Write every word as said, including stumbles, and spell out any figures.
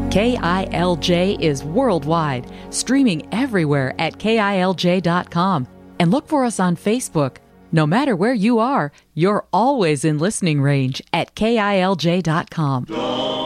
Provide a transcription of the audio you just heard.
K I L J is worldwide, streaming everywhere at K I L J dot com. And look for us on Facebook. No matter where you are, you're always in listening range at K I L J dot com.